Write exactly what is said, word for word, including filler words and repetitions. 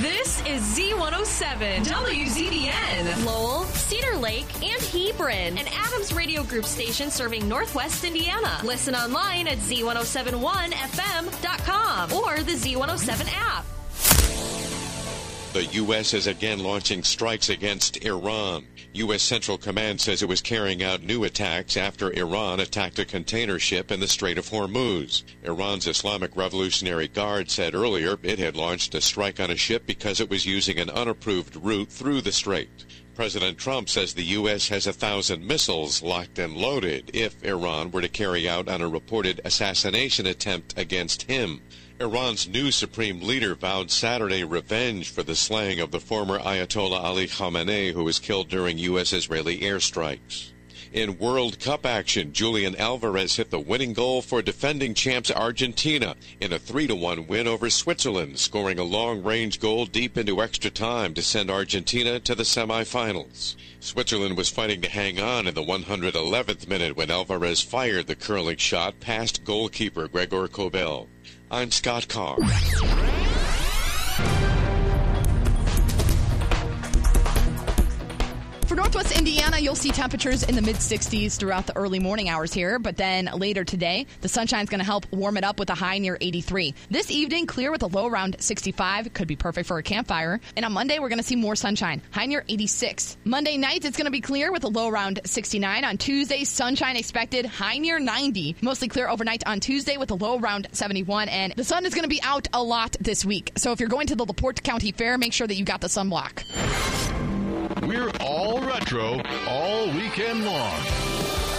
This is Z one oh seven, W Z B N. Lowell, Cedar Lake, and Hebron. An Adams Radio Group station serving Northwest Indiana. Listen online at Z one oh seven one F M dot com or the Z one oh seven app. The U S is again launching strikes against Iran. U S Central Command says it was carrying out new attacks after Iran attacked a container ship in the Strait of Hormuz. Iran's Islamic Revolutionary Guard said earlier it had launched a strike on a ship because it was using an unapproved route through the strait. President Trump says the U S has a thousand missiles locked and loaded if Iran were to carry out on a reported assassination attempt against him. Iran's new supreme leader vowed Saturday revenge for the slaying of the former Ayatollah Ali Khamenei, who was killed during U S-Israeli airstrikes. In World Cup action, Julian Alvarez hit the winning goal for defending champs Argentina in a three to one win over Switzerland, scoring a long-range goal deep into extra time to send Argentina to the semifinals. Switzerland was fighting to hang on in the one hundred eleventh minute when Alvarez fired the curling shot past goalkeeper Gregor Kobel. I'm Scott Carr. For Northwest Indiana, you'll see temperatures in the mid-sixties throughout the early morning hours here, but then later today, the sunshine's going to help warm it up with a high near eighty-three. This evening, clear with a low around sixty-five. Could be perfect for a campfire. And on Monday, we're going to see more sunshine, high near eighty-six. Monday night, it's going to be clear with a low around sixty-nine. On Tuesday, sunshine expected, high near ninety. Mostly clear overnight on Tuesday with a low around seventy-one. And the sun is going to be out a lot this week. So if you're going to the LaPorte County Fair, make sure that you got the sunblock. We're all retro all weekend long.